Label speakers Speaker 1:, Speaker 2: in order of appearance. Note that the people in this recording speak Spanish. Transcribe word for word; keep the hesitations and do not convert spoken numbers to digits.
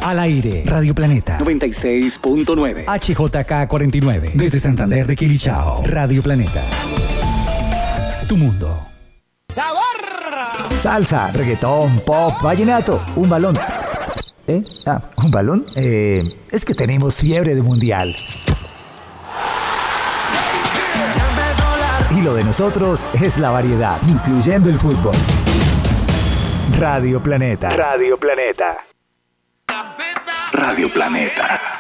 Speaker 1: Al aire, Radio Planeta
Speaker 2: noventa y seis punto nueve.
Speaker 1: H J K cuarenta y nueve. Desde Santander de Quilichao. Radio Planeta. Tu mundo.
Speaker 3: ¡Sabor!
Speaker 4: Salsa, reggaetón, pop, vallenato, un balón. ¿Eh? Ah, ¿un balón? Eh, es que tenemos fiebre de mundial. Y lo de nosotros es la variedad, incluyendo el fútbol. Radio Planeta. Radio Planeta.
Speaker 2: Radio Planeta.